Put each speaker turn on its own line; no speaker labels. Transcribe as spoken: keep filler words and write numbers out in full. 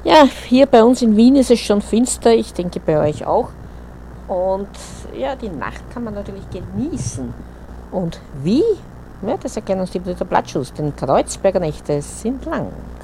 Ja, hier bei uns in Wien ist es schon finster, ich denke bei euch auch. Und ja, die Nacht kann man natürlich genießen. Und wie? Ja, das erkennen uns die Blattschuss, denn Kreuzberger Nächte sind lang.